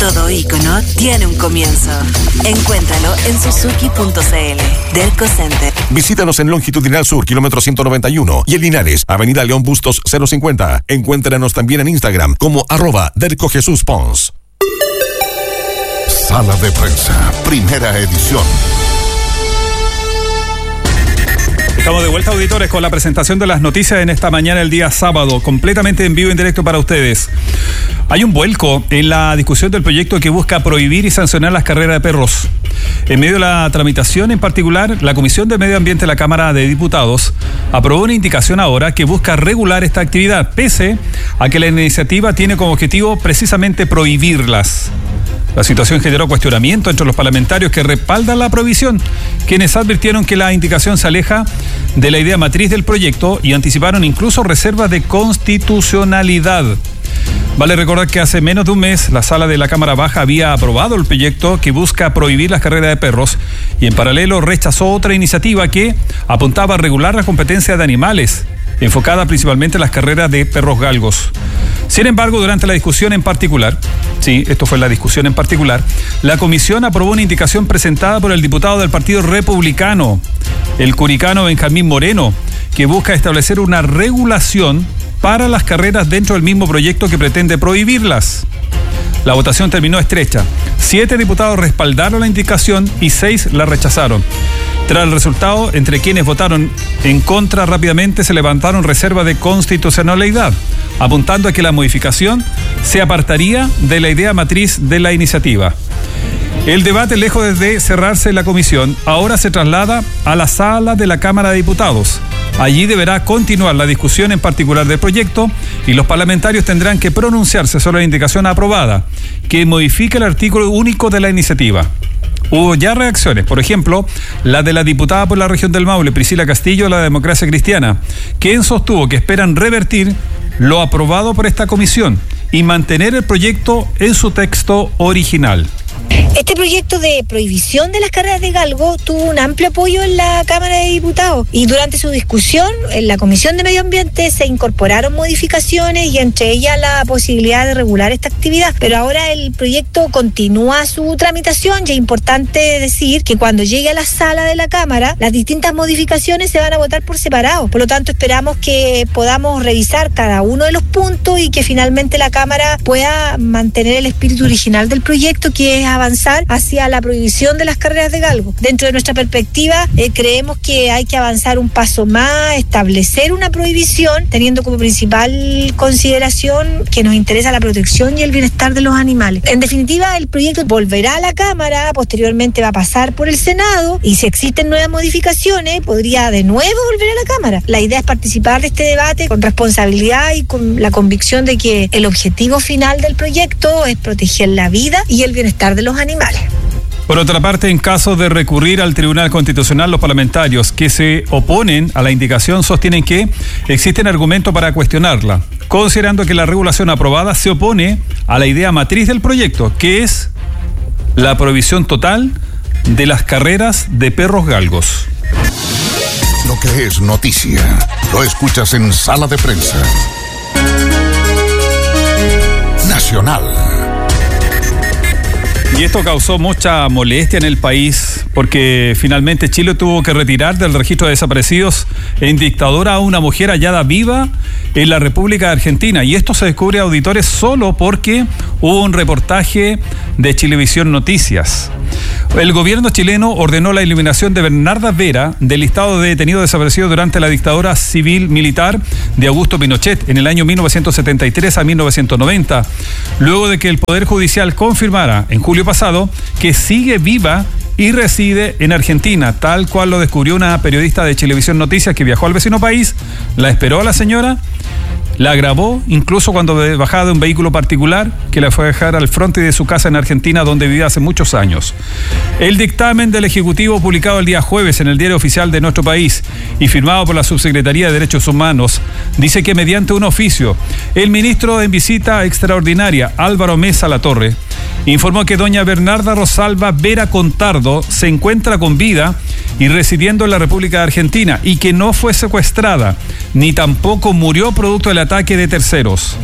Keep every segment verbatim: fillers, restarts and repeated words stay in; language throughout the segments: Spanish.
Todo ícono tiene un comienzo. Encuéntralo en suzuki punto c l. Derco Center. Visítanos en Longitudinal Sur, kilómetro ciento noventa y uno, y en Linares, Avenida León Bustos cero cincuenta. Encuéntranos también en Instagram como arroba Derco Jesús Pons. Sala de Prensa, primera edición. Estamos de vuelta, auditores, con la presentación de las noticias en esta mañana, el día sábado, completamente en vivo y en directo para ustedes. Hay un vuelco en la discusión del proyecto que busca prohibir y sancionar las carreras de perros. En medio de la tramitación, en particular, la Comisión de Medio Ambiente de la Cámara de Diputados aprobó una indicación ahora que busca regular esta actividad, pese a que la iniciativa tiene como objetivo precisamente prohibirlas. La situación generó cuestionamiento entre los parlamentarios que respaldan la prohibición, quienes advirtieron que la indicación se aleja de la idea matriz del proyecto y anticiparon incluso reservas de constitucionalidad. Vale recordar que hace menos de un mes la Sala de la Cámara Baja había aprobado el proyecto que busca prohibir las carreras de perros y en paralelo rechazó otra iniciativa que apuntaba a regular la competencia de animales, enfocada principalmente en las carreras de perros galgos. Sin embargo, durante la discusión en particular, sí, esto fue la discusión en particular, la comisión aprobó una indicación presentada por el diputado del Partido Republicano, el curicano Benjamín Moreno, que busca establecer una regulación para las carreras dentro del mismo proyecto que pretende prohibirlas. La votación terminó estrecha. Siete diputados respaldaron la indicación y seis la rechazaron. Tras el resultado, entre quienes votaron en contra rápidamente se levantaron reservas de constitucionalidad, apuntando a que la modificación se apartaría de la idea matriz de la iniciativa. El debate, lejos de cerrarse en la comisión, ahora se traslada a la sala de la Cámara de Diputados. Allí deberá continuar la discusión en particular del proyecto y los parlamentarios tendrán que pronunciarse sobre la indicación aprobada, que modifica el artículo único de la iniciativa. Hubo ya reacciones, por ejemplo, la de la diputada por la región del Maule, Priscila Castillo, de la Democracia Cristiana, quien sostuvo que esperan revertir lo aprobado por esta comisión y mantener el proyecto en su texto original. Este proyecto de prohibición de las carreras de galgo tuvo un amplio apoyo en la Cámara de Diputados y durante su discusión en la Comisión de Medio Ambiente se incorporaron modificaciones y entre ellas la posibilidad de regular esta actividad, pero ahora el proyecto continúa su tramitación y es importante decir que cuando llegue a la sala de la Cámara las distintas modificaciones se van a votar por separado, por lo tanto esperamos que podamos revisar cada uno de los puntos y que finalmente la Cámara pueda mantener el espíritu original del proyecto, que es avanzar hacia la prohibición de las carreras de galgo. Dentro de nuestra perspectiva, eh, creemos que hay que avanzar un paso más, establecer una prohibición, teniendo como principal consideración que nos interesa la protección y el bienestar de los animales. En definitiva, el proyecto volverá a la Cámara, posteriormente va a pasar por el Senado y si existen nuevas modificaciones, podría de nuevo volver a la Cámara. La idea es participar de este debate con responsabilidad y con la convicción de que el objetivo final del proyecto es proteger la vida y el bienestar de los animales. Por otra parte, en caso de recurrir al Tribunal Constitucional, los parlamentarios que se oponen a la indicación sostienen que existen argumentos para cuestionarla, considerando que la regulación aprobada se opone a la idea matriz del proyecto, que es la prohibición total de las carreras de perros galgos. Lo que es noticia, lo escuchas en Sala de Prensa Nacional. Y esto causó mucha molestia en el país porque finalmente Chile tuvo que retirar del registro de desaparecidos en dictadura a una mujer hallada viva en la República de Argentina. Y esto se descubre, auditores, solo porque hubo un reportaje de Chilevisión Noticias. El gobierno chileno ordenó la eliminación de Bernarda Vera del listado de detenidos desaparecidos durante la dictadura civil-militar de Augusto Pinochet en el año mil novecientos setenta y tres a mil novecientos noventa, luego de que el Poder Judicial confirmara en julio pasado que sigue viva y reside en Argentina, tal cual lo descubrió una periodista de Chilevisión Noticias que viajó al vecino país, la esperó a la señora, la grabó incluso cuando bajaba de un vehículo particular que la fue a dejar al frente de su casa en Argentina, donde vivía hace muchos años. El dictamen del Ejecutivo, publicado el día jueves en el Diario Oficial de nuestro país y firmado por la Subsecretaría de Derechos Humanos, dice que mediante un oficio, el ministro en visita extraordinaria, Álvaro Mesa Latorre, informó que doña Bernarda Rosalba Vera Contardo se encuentra con vida y residiendo en la República de Argentina y que no fue secuestrada, ni tampoco murió producto del ataque de terceros.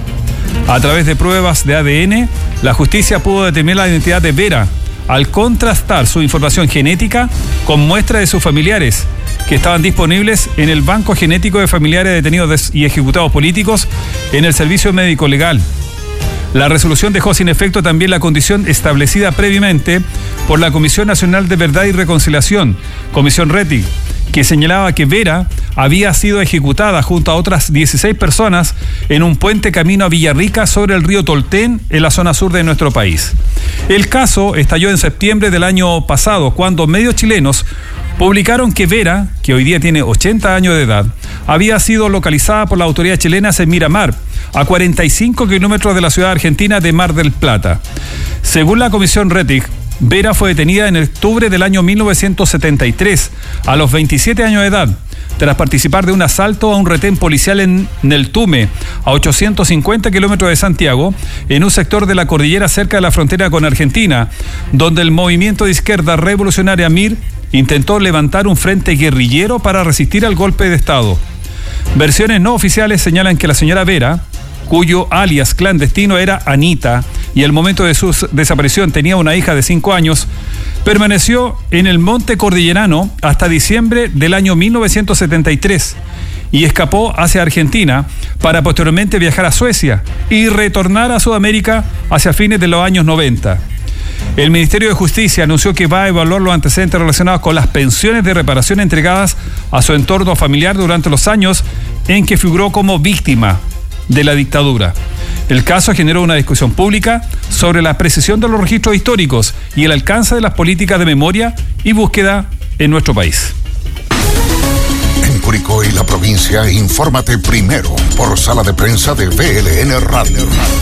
A través de pruebas de A D N, la justicia pudo determinar la identidad de Vera al contrastar su información genética con muestras de sus familiares, que estaban disponibles en el Banco Genético de Familiares de Detenidos y Ejecutados Políticos en el Servicio Médico Legal. La resolución dejó sin efecto también la condición establecida previamente por la Comisión Nacional de Verdad y Reconciliación, Comisión Rettig, que señalaba que Vera había sido ejecutada junto a otras dieciséis personas en un puente camino a Villarrica sobre el río Tolten, en la zona sur de nuestro país. El caso estalló en septiembre del año pasado, cuando medios chilenos publicaron que Vera, que hoy día tiene ochenta años de edad, había sido localizada por las autoridades chilenas en Miramar, a cuarenta y cinco kilómetros de la ciudad argentina de Mar del Plata. Según la Comisión Rettig, Vera fue detenida en octubre del año mil novecientos setenta y tres, a los veintisiete años de edad, tras participar de un asalto a un retén policial en Neltume, a ochocientos cincuenta kilómetros de Santiago, en un sector de la cordillera cerca de la frontera con Argentina, donde el movimiento de izquierda revolucionaria M I R intentó levantar un frente guerrillero para resistir al golpe de Estado. Versiones no oficiales señalan que la señora Vera, cuyo alias clandestino era Anita, y al momento de su desaparición tenía una hija de cinco años, permaneció en el Monte Cordillerano hasta diciembre del año mil novecientos setenta y tres y escapó hacia Argentina para posteriormente viajar a Suecia y retornar a Sudamérica hacia fines de los años noventa. El Ministerio de Justicia anunció que va a evaluar los antecedentes relacionados con las pensiones de reparación entregadas a su entorno familiar durante los años en que figuró como víctima de la dictadura. El caso generó una discusión pública sobre la precisión de los registros históricos y el alcance de las políticas de memoria y búsqueda en nuestro país. En Curicó y la provincia, infórmate primero por Sala de Prensa de V L N Radio.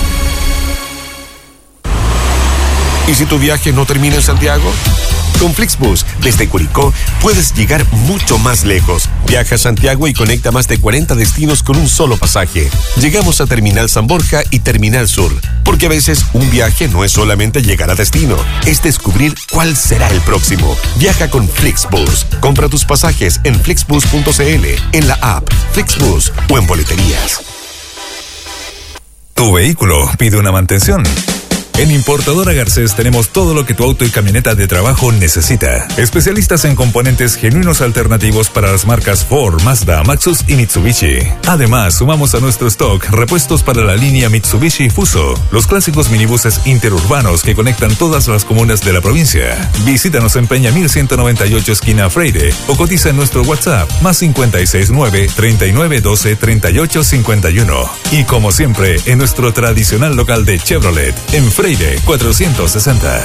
¿Y si tu viaje no termina en Santiago? Con Flixbus, desde Curicó, puedes llegar mucho más lejos. Viaja a Santiago y conecta más de cuarenta destinos con un solo pasaje. Llegamos a Terminal San Borja y Terminal Sur, porque a veces un viaje no es solamente llegar a destino, es descubrir cuál será el próximo. Viaja con Flixbus. Compra tus pasajes en flixbus punto c l, en la app Flixbus o en boleterías. Tu vehículo pide una mantención. En Importadora Garcés tenemos todo lo que tu auto y camioneta de trabajo necesita. Especialistas en componentes genuinos alternativos para las marcas Ford, Mazda, Maxus y Mitsubishi. Además, sumamos a nuestro stock repuestos para la línea Mitsubishi Fuso, los clásicos minibuses interurbanos que conectan todas las comunas de la provincia. Visítanos en Peña mil ciento noventa y ocho esquina Freire o cotiza en nuestro WhatsApp más cincuenta y seis nueve, treinta y nueve doce, treinta y ocho cincuenta y uno. Y como siempre, en nuestro tradicional local de Chevrolet, en Freire cuatrocientos sesenta.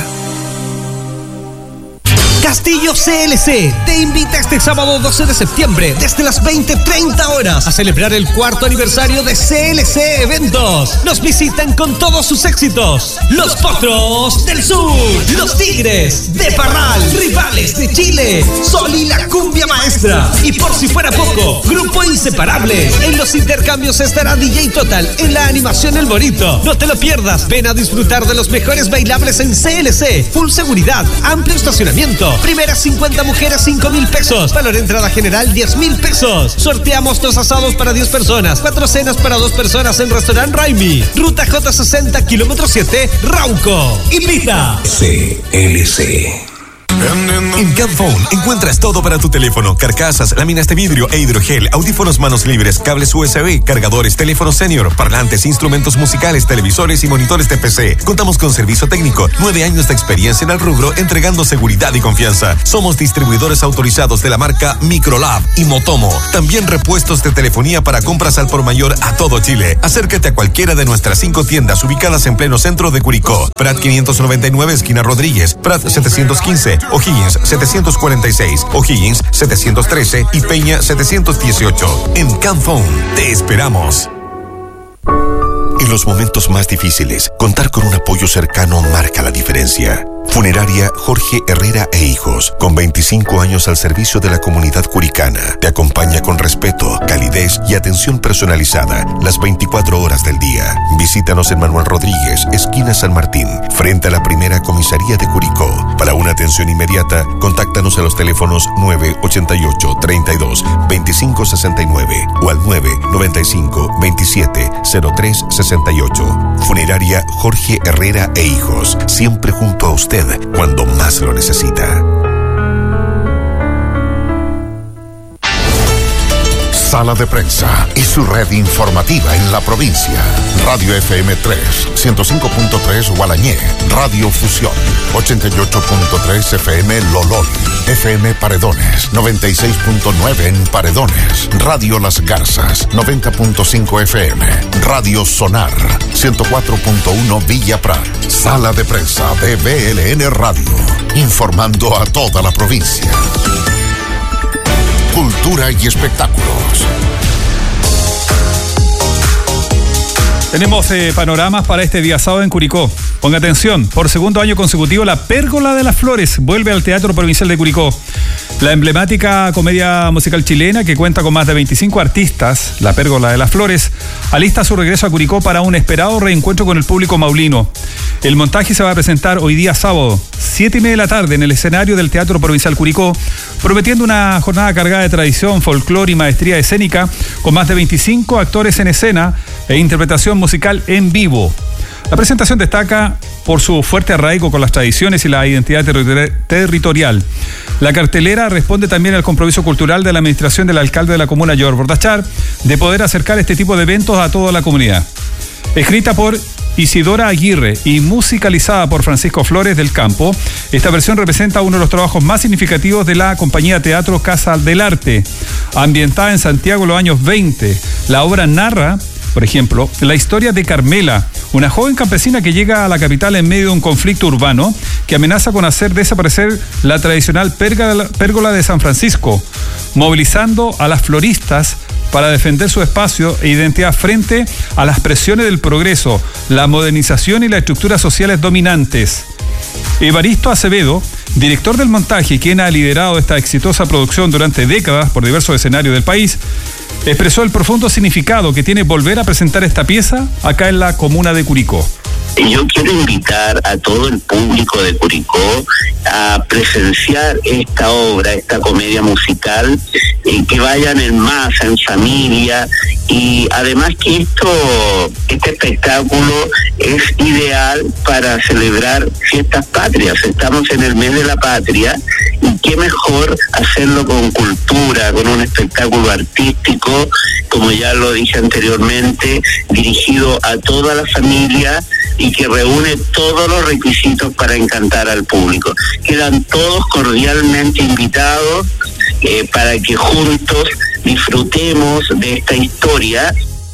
Castillo C L C te invita este sábado doce de septiembre desde las veinte treinta horas a celebrar el cuarto aniversario de C L C Eventos. Nos visitan con todos sus éxitos: Los Potros del Sur, Los Tigres de Parral, Rivales de Chile, Sol y la Cumbia Maestra. Y por si fuera poco, Grupo Inseparable. En los intercambios estará D J Total en la animación El Bonito. No te lo pierdas, ven a disfrutar de los mejores bailables en C L C. Full seguridad, amplio estacionamiento. Primeras cincuenta mujeres, cinco mil pesos. Valor de entrada general, diez mil pesos. Sorteamos dos asados para diez personas. Cuatro cenas para dos personas en Restaurant Raimi. Ruta J sesenta, kilómetro siete, Rauco. Invita. C L C. En Camphone encuentras todo para tu teléfono: carcasas, láminas de vidrio e hidrogel, audífonos manos libres, cables U S B, cargadores, teléfonos senior, parlantes, instrumentos musicales, televisores y monitores de P C. Contamos con servicio técnico, nueve años de experiencia en el rubro, entregando seguridad y confianza. Somos distribuidores autorizados de la marca Microlab y Motomo. También repuestos de telefonía para compras al por mayor a todo Chile. Acércate a cualquiera de nuestras cinco tiendas ubicadas en pleno centro de Curicó: Prat quinientos noventa y nueve, esquina Rodríguez; Prat setecientos quince, O'Higgins setecientos cuarenta y seis, O'Higgins setecientos trece y Peña setecientos dieciocho. En Camphone te esperamos. En los momentos más difíciles, contar con un apoyo cercano marca la diferencia. Funeraria Jorge Herrera e Hijos, con veinticinco años al servicio de la comunidad curicana. Te acompaña con respeto, calidez y atención personalizada las veinticuatro horas del día. Visítanos en Manuel Rodríguez, esquina San Martín, frente a la primera comisaría de Curicó. Para una atención inmediata, contáctanos a los teléfonos nueve ochenta y ocho, treinta y dos, veinticinco sesenta y nueve o al nueve noventa y cinco, veintisiete, cero tres sesenta y ocho. Funeraria Jorge Herrera e Hijos, siempre junto a usted cuando más lo necesita. Sala de Prensa y su red informativa en la provincia. Radio F M tres, ciento cinco punto tres Gualañé. Radio Fusión, ochenta y ocho punto tres F M Lolol. F M Paredones, noventa y seis punto nueve en Paredones. Radio Las Garzas, noventa punto cinco F M. Radio Sonar, ciento cuatro punto uno Villa Prat. Sala de Prensa de B L N Radio, informando a toda la provincia. Cultura y espectáculos. Tenemos eh, panoramas para este día sábado en Curicó. Ponga atención, por segundo año consecutivo, La Pérgola de las Flores vuelve al Teatro Provincial de Curicó. La emblemática comedia musical chilena, que cuenta con más de veinticinco artistas, La Pérgola de las Flores, alista su regreso a Curicó para un esperado reencuentro con el público maulino. El montaje se va a presentar hoy día sábado, siete y media de la tarde, en el escenario del Teatro Provincial Curicó, prometiendo una jornada cargada de tradición, folclore y maestría escénica, con más de veinticinco actores en escena e interpretación musical en vivo. La presentación destaca por su fuerte arraigo con las tradiciones y la identidad terri- territorial. La cartelera responde también al compromiso cultural de la administración del alcalde de la comuna, George Bordachar, de poder acercar este tipo de eventos a toda la comunidad. Escrita por Isidora Aguirre y musicalizada por Francisco Flores del Campo, esta versión representa uno de los trabajos más significativos de la compañía Teatro Casa del Arte. Ambientada en Santiago en los años veinte, la obra narra, por ejemplo, la historia de Carmela, una joven campesina que llega a la capital en medio de un conflicto urbano que amenaza con hacer desaparecer la tradicional pérgola de San Francisco, movilizando a las floristas para defender su espacio e identidad frente a las presiones del progreso, la modernización y las estructuras sociales dominantes. Evaristo Acevedo, director del montaje, quien ha liderado esta exitosa producción durante décadas por diversos escenarios del país, expresó el profundo significado que tiene volver a presentar esta pieza acá en la comuna de Curicó. Yo quiero invitar a todo el público de Curicó a presenciar esta obra, esta comedia musical, eh, que vayan en masa, en familia, y además que esto, este espectáculo es ideal para celebrar fiestas patrias. Estamos en el mes de la patria y qué mejor hacerlo con cultura, con un espectáculo artístico, como ya lo dije anteriormente, dirigido a toda la familia y que reúne todos los requisitos para encantar al público. Quedan todos cordialmente invitados eh, para que juntos disfrutemos de esta historia.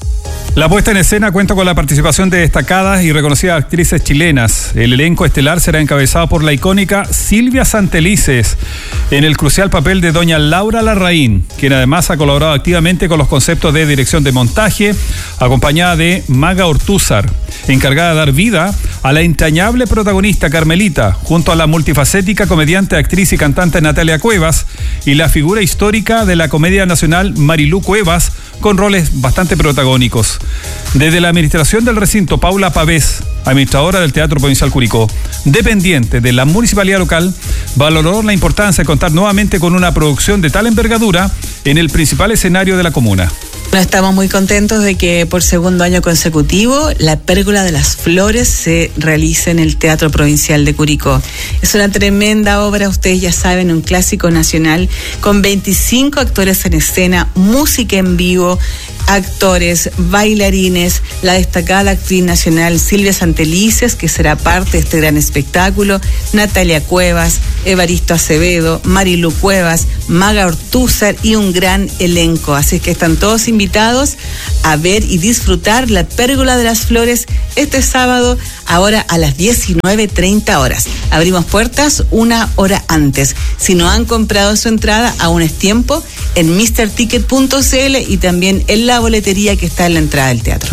La puesta en escena cuenta con la participación de destacadas y reconocidas actrices chilenas. El elenco estelar será encabezado por la icónica Silvia Santelices, en el crucial papel de doña Laura Larraín, quien además ha colaborado activamente con los conceptos de dirección de montaje, acompañada de Maga Ortúzar, encargada de dar vida a la entrañable protagonista Carmelita, junto a la multifacética comediante, actriz y cantante Natalia Cuevas, y la figura histórica de la comedia nacional Marilú Cuevas, con roles bastante protagónicos. Desde la administración del recinto, Paula Pavés, administradora del Teatro Provincial Curicó, dependiente de la municipalidad local, valoró la importancia de contar nuevamente con una producción de tal envergadura en el principal escenario de la comuna. Estamos muy contentos de que por segundo año consecutivo La Pérgola de las Flores se realice en el Teatro Provincial de Curicó. Es una tremenda obra, ustedes ya saben, un clásico nacional con veinticinco actores en escena, música en vivo, actores, bailarines, la destacada actriz nacional Silvia Santelices, que será parte de este gran espectáculo, Natalia Cuevas, Evaristo Acevedo, Marilú Cuevas, Maga Ortúzar y un gran elenco. Así que están todos invitados a ver y disfrutar La Pérgola de las Flores este sábado, ahora a las diecinueve treinta horas. Abrimos puertas una hora antes. Si no han comprado su entrada, aún es tiempo, en mister ticket punto c l y también en la boletería que está en la entrada del teatro.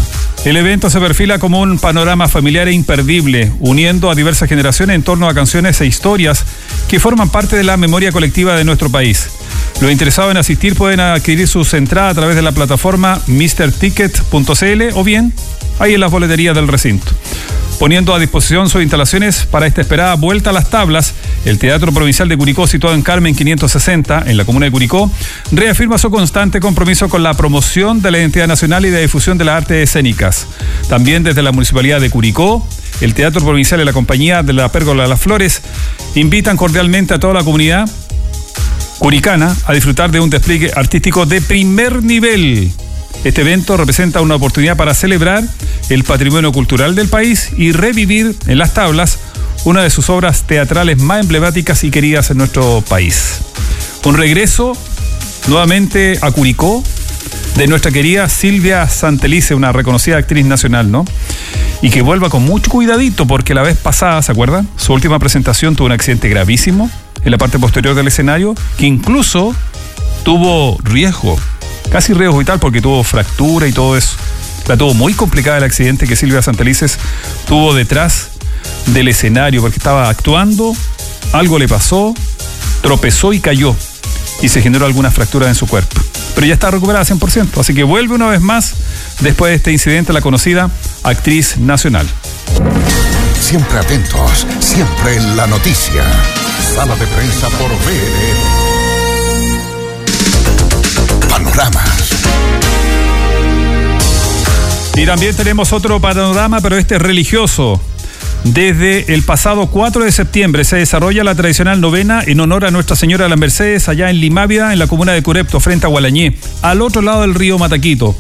El evento se perfila como un panorama familiar e imperdible, uniendo a diversas generaciones en torno a canciones e historias que forman parte de la memoria colectiva de nuestro país. Los interesados en asistir pueden adquirir sus entradas a través de la plataforma mister ticket punto c l o bien ahí en las boleterías del recinto. Poniendo a disposición sus instalaciones para esta esperada vuelta a las tablas, el Teatro Provincial de Curicó, situado en Carmen quinientos sesenta, en la comuna de Curicó, reafirma su constante compromiso con la promoción de la identidad nacional y de difusión de las artes escénicas. También desde la Municipalidad de Curicó, el Teatro Provincial y la Compañía de la Pérgola de las Flores invitan cordialmente a toda la comunidad curicana a disfrutar de un despliegue artístico de primer nivel. Este evento representa una oportunidad para celebrar el patrimonio cultural del país y revivir en las tablas una de sus obras teatrales más emblemáticas y queridas en nuestro país. Un regreso nuevamente a Curicó de nuestra querida Silvia Santelice, una reconocida actriz nacional, ¿no? Y que vuelva con mucho cuidadito, porque la vez pasada, ¿se acuerdan? Su última presentación tuvo un accidente gravísimo en la parte posterior del escenario, que incluso tuvo riesgo, casi riesgo vital, porque tuvo fractura y todo eso. La tuvo muy complicada el accidente que Silvia Santelices tuvo detrás del escenario, porque estaba actuando, algo le pasó, tropezó y cayó, y se generó algunas fracturas en su cuerpo. Pero ya está recuperada cien por ciento, así que vuelve una vez más, después de este incidente, la conocida actriz nacional. Siempre atentos, siempre en la noticia. Sala de prensa por V N L. Panoramas. Y también tenemos otro panorama, pero este es religioso. Desde el pasado cuatro de septiembre se desarrolla la tradicional novena en honor a Nuestra Señora de las Mercedes allá en Limávida, en la comuna de Curepto, frente a Gualañé, al otro lado del río Mataquito.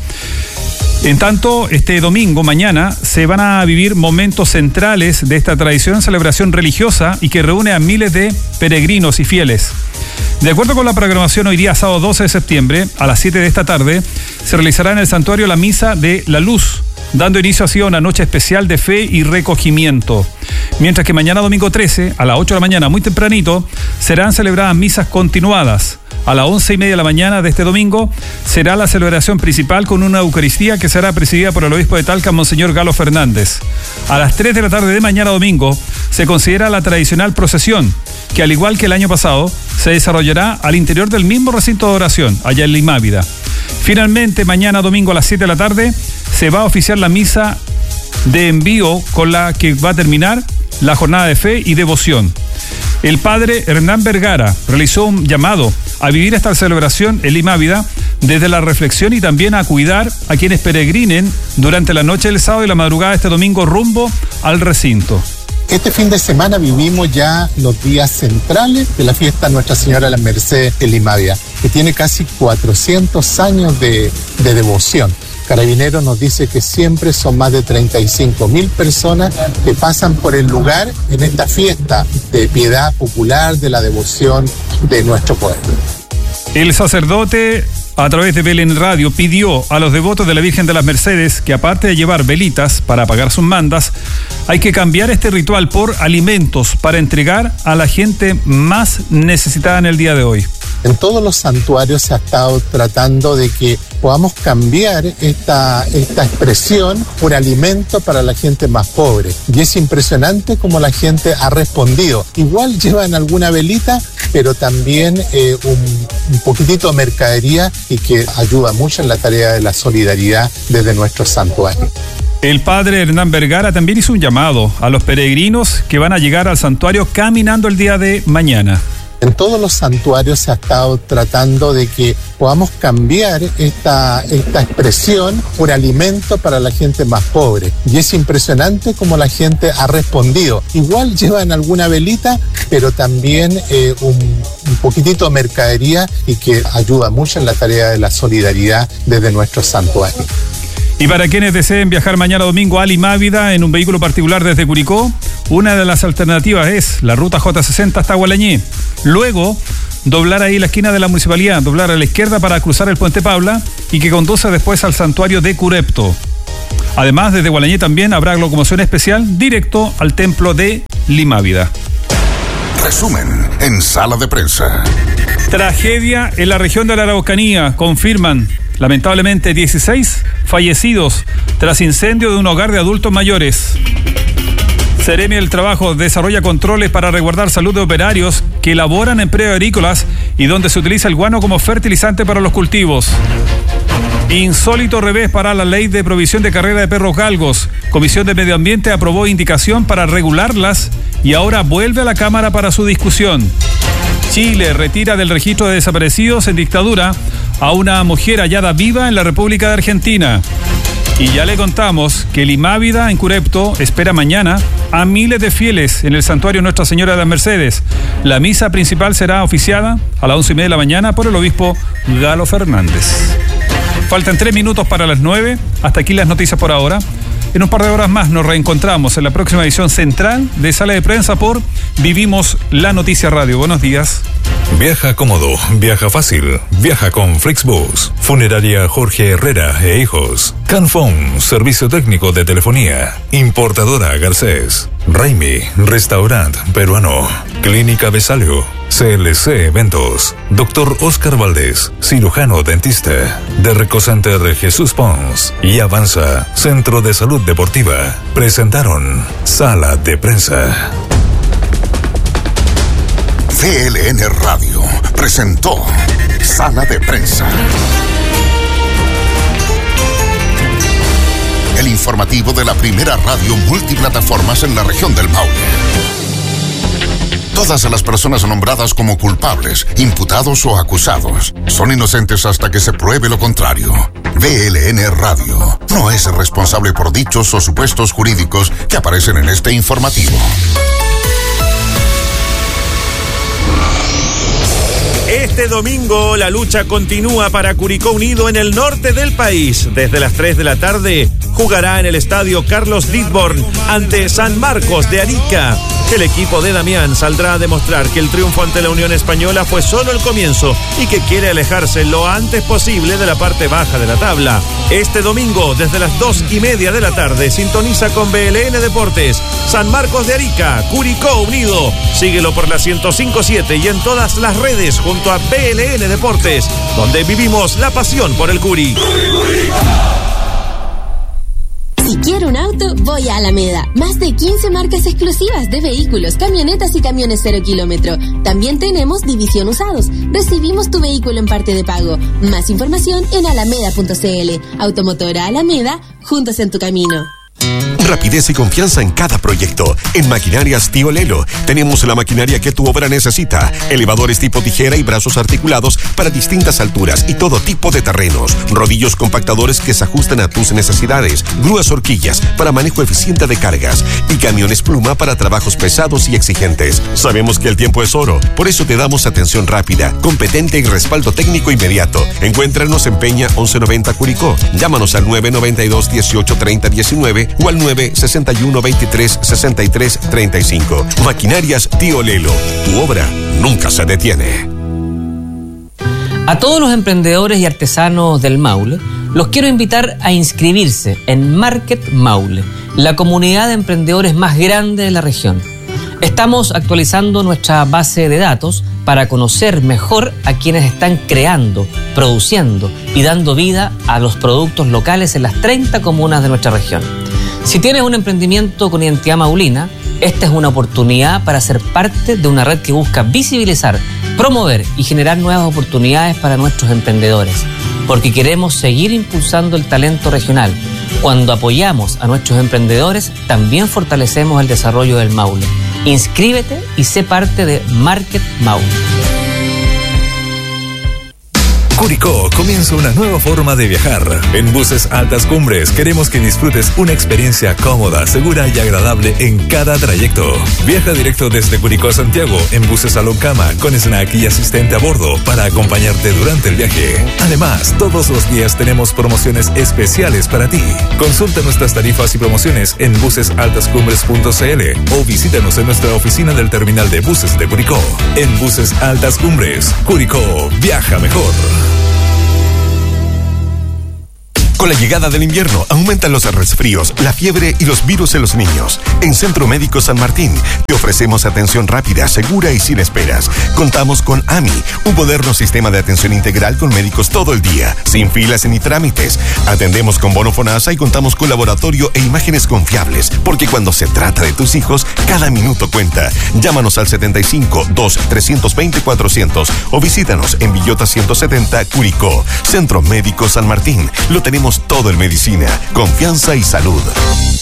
En tanto, este domingo, mañana, se van a vivir momentos centrales de esta tradición, celebración religiosa y que reúne a miles de peregrinos y fieles. De acuerdo con la programación, hoy día, sábado doce de septiembre, a las siete de esta tarde, se realizará en el santuario la Misa de la Luz, dando inicio así a una noche especial de fe y recogimiento. Mientras que mañana domingo trece, a las ocho de la mañana, muy tempranito, serán celebradas misas continuadas. A las once y media de la mañana de este domingo será la celebración principal con una Eucaristía que será presidida por el obispo de Talca, Monseñor Galo Fernández. A las tres de la tarde de mañana domingo se considera la tradicional procesión, que al igual que el año pasado, se desarrollará al interior del mismo recinto de oración, allá en Limávida. Finalmente, mañana domingo a las siete de la tarde se va a oficiar la misa de envío con la que va a terminar la jornada de fe y devoción. El padre Hernán Vergara realizó un llamado a vivir esta celebración en Limávida desde la reflexión y también a cuidar a quienes peregrinen durante la noche del sábado y la madrugada de este domingo rumbo al recinto. Este fin de semana vivimos ya los días centrales de la fiesta Nuestra Señora de las Mercedes en Limávida, que tiene casi cuatrocientos años de, de devoción. Carabineros nos dice que siempre son más de treinta y cinco mil personas que pasan por el lugar en esta fiesta de piedad popular, de la devoción de nuestro pueblo. El sacerdote, a través de Belén Radio, pidió a los devotos de la Virgen de las Mercedes que, aparte de llevar velitas para apagar sus mandas, hay que cambiar este ritual por alimentos para entregar a la gente más necesitada en el día de hoy. En todos los santuarios se ha estado tratando de que podamos cambiar esta, esta expresión por alimento para la gente más pobre. Y es impresionante cómo la gente ha respondido. Igual llevan alguna velita, pero también eh, un, un poquitito de mercadería y que ayuda mucho en la tarea de la solidaridad desde nuestros santuarios. El padre Hernán Vergara también hizo un llamado a los peregrinos que van a llegar al santuario caminando el día de mañana. En todos los santuarios se ha estado tratando de que podamos cambiar esta, esta expresión por alimento para la gente más pobre. Y es impresionante cómo la gente ha respondido. Igual llevan alguna velita, pero también eh, un, un poquitito de mercadería y que ayuda mucho en la tarea de la solidaridad desde nuestros santuarios. Y para quienes deseen viajar mañana domingo a Limávida en un vehículo particular desde Curicó, una de las alternativas es la ruta J sesenta hasta Gualañé. Luego, doblar ahí la esquina de la municipalidad, doblar a la izquierda para cruzar el puente Paula y que conduce después al santuario de Curepto. Además, desde Gualañé también habrá locomoción especial directo al templo de Limávida. Resumen en Sala de Prensa. Tragedia en la región de la Araucanía, confirman Lamentablemente, dieciséis fallecidos tras incendio de un hogar de adultos mayores. Seremi del Trabajo desarrolla controles para resguardar salud de operarios que laboran en predios agrícolas y donde se utiliza el guano como fertilizante para los cultivos. Insólito revés para la ley de provisión de carrera de perros galgos. Comisión de Medio Ambiente aprobó indicación para regularlas y ahora vuelve a la Cámara para su discusión. Chile retira del registro de desaparecidos en dictadura a una mujer hallada viva en la República de Argentina. Y ya le contamos que el Imávida en Curepto espera mañana a miles de fieles en el santuario Nuestra Señora de las Mercedes. La misa principal será oficiada a las once y media de la mañana por el obispo Galo Fernández. Faltan tres minutos para las nueve. Hasta aquí las noticias por ahora. En un par de horas más nos reencontramos en la próxima edición central de Sala de Prensa por Vivimos la Noticia Radio. Buenos días. Viaja cómodo, viaja fácil, viaja con Flixbus. Funeraria Jorge Herrera e Hijos. Canfón, servicio técnico de telefonía. Importadora Garcés. Raimi, restaurante peruano. Clínica Besalio. C L C Eventos. Doctor Oscar Valdés, cirujano dentista. De Recocenter Jesús Pons. Y Avanza, Centro de Salud Deportiva. Presentaron Sala de Prensa. V L N Radio presentó Sala de Prensa. El informativo de la primera radio multiplataformas en la región del Maule. Todas las personas nombradas como culpables, imputados o acusados son inocentes hasta que se pruebe lo contrario. V L N Radio no es responsable por dichos o supuestos jurídicos que aparecen en este informativo. Este domingo la lucha continúa para Curicó Unido en el norte del país. Desde las tres de la tarde jugará en el estadio Carlos Lidborn ante San Marcos de Arica. El equipo de Damián saldrá a demostrar que el triunfo ante la Unión Española fue solo el comienzo y que quiere alejarse lo antes posible de la parte baja de la tabla. Este domingo, desde las dos y media de la tarde, sintoniza con V L N Deportes, San Marcos de Arica, Curicó Unido. Síguelo por la ciento cinco punto siete y en todas las redes junto a V L N Deportes, donde vivimos la pasión por el Curi. Si quiero un auto, voy a Alameda. Más de quince marcas exclusivas de vehículos, camionetas y camiones cero kilómetro. También tenemos división usados. Recibimos tu vehículo en parte de pago. Más información en alameda punto c l. Automotora Alameda, juntos en tu camino. Rapidez y confianza en cada proyecto. En Maquinarias Tío Lelo tenemos la maquinaria que tu obra necesita. Elevadores tipo tijera y brazos articulados para distintas alturas y todo tipo de terrenos. Rodillos compactadores que se ajustan a tus necesidades. Grúas horquillas para manejo eficiente de cargas. Y camiones pluma para trabajos pesados y exigentes. Sabemos que el tiempo es oro. Por eso te damos atención rápida, competente y respaldo técnico inmediato. Encuéntranos en Peña once noventa Curicó. Llámanos al nueve noventa y dos dieciocho treinta diecinueve o al nueve sesenta y uno veintitrés sesenta y tres treinta y cinco. Maquinarias Tío Lelo. Tu obra nunca se detiene. A todos los emprendedores y artesanos del Maule, los quiero invitar a inscribirse en Market Maule, la comunidad de emprendedores más grande de la región. Estamos actualizando nuestra base de datos para conocer mejor a quienes están creando, produciendo y dando vida a los productos locales en las treinta comunas de nuestra región. Si tienes un emprendimiento con identidad maulina, esta es una oportunidad para ser parte de una red que busca visibilizar, promover y generar nuevas oportunidades para nuestros emprendedores, porque queremos seguir impulsando el talento regional. Cuando apoyamos a nuestros emprendedores, también fortalecemos el desarrollo del Maule. Inscríbete y sé parte de Market Maule. Curicó comienza una nueva forma de viajar. En Buses Altas Cumbres queremos que disfrutes una experiencia cómoda, segura y agradable en cada trayecto. Viaja directo desde Curicó a Santiago en buses Salón Cama con snack y asistente a bordo para acompañarte durante el viaje. Además, todos los días tenemos promociones especiales para ti. Consulta nuestras tarifas y promociones en buses altas cumbres punto c l o visítanos en nuestra oficina del terminal de buses de Curicó. En Buses Altas Cumbres, Curicó, viaja mejor. Con la llegada del invierno, aumentan los resfríos, la fiebre y los virus en los niños. En Centro Médico San Martín, te ofrecemos atención rápida, segura y sin esperas. Contamos con A M I, un moderno sistema de atención integral con médicos todo el día, sin filas ni trámites. Atendemos con bono FONASA y contamos con laboratorio e imágenes confiables, porque cuando se trata de tus hijos, cada minuto cuenta. Llámanos al setenta y cinco, dos, trescientos veinte, cuatrocientos o visítanos en Villota ciento setenta, Curicó. Centro Médico San Martín. Lo tenemos todo en medicina, confianza y salud.